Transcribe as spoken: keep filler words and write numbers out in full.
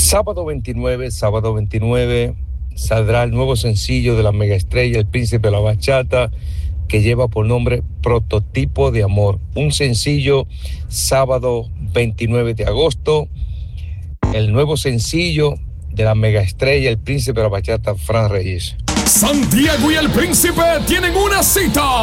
Sábado veintinueve, sábado veintinueve, saldrá el nuevo sencillo de la megaestrella, el príncipe de la bachata, que lleva por nombre Prototipo de Amor. Un sencillo, sábado veintinueve de agosto, el nuevo sencillo de la megaestrella, el príncipe de la bachata, Fran Reyes. Santiago y el Príncipe tienen una cita